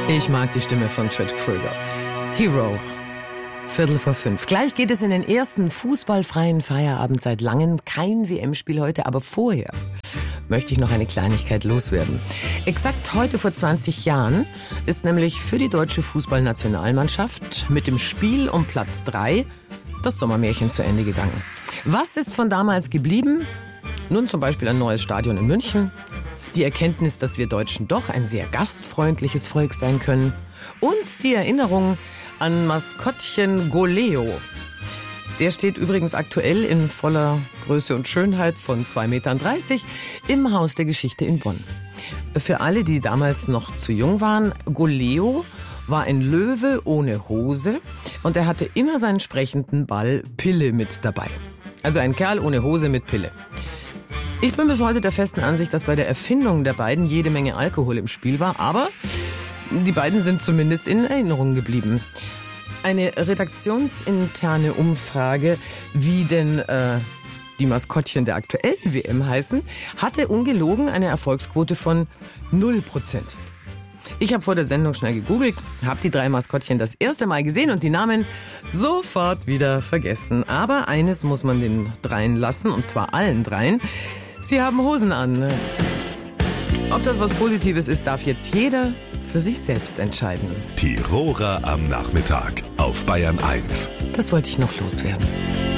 Ich mag die Stimme von Chet Krüger. Hero. 4:45. Gleich geht es in den ersten fußballfreien Feierabend seit langem. Kein WM-Spiel heute, aber vorher möchte ich noch eine Kleinigkeit loswerden. Exakt heute vor 20 Jahren ist nämlich für die deutsche Fußballnationalmannschaft mit dem Spiel um Platz 3 das Sommermärchen zu Ende gegangen. Was ist von damals geblieben? Nun zum Beispiel ein neues Stadion in München, die Erkenntnis, dass wir Deutschen doch ein sehr gastfreundliches Volk sein können und die Erinnerung an Maskottchen Goleo. Der steht übrigens aktuell in voller Größe und Schönheit von 2,30 Metern im Haus der Geschichte in Bonn. Für alle, die damals noch zu jung waren, Goleo war ein Löwe ohne Hose und er hatte immer seinen sprechenden Ball Pille mit dabei. Also ein Kerl ohne Hose mit Pille. Ich bin bis heute der festen Ansicht, dass bei der Erfindung der beiden jede Menge Alkohol im Spiel war, aber die beiden sind zumindest in Erinnerung geblieben. Eine redaktionsinterne Umfrage, wie denn die Maskottchen der aktuellen WM heißen, hatte ungelogen eine Erfolgsquote von 0%. Ich habe vor der Sendung schnell gegoogelt, habe die 3 Maskottchen das erste Mal gesehen und die Namen sofort wieder vergessen. Aber eines muss man den 3 lassen, und zwar allen 3. Sie haben Hosen an. Ob das was Positives ist, darf jetzt jeder für sich selbst entscheiden. Tiroler am Nachmittag auf Bayern 1. Das wollte ich noch loswerden.